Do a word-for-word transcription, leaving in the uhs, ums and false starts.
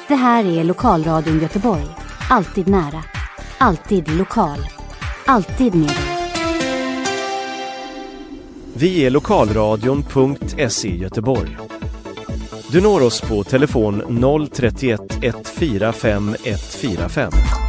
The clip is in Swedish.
Det här är Lokalradion Göteborg. Alltid nära. Alltid lokal. Alltid med dig. Vi är lokalradion punkt se Göteborg. Du når oss på telefon noll tre ett ett fyra fem ett fyra fem.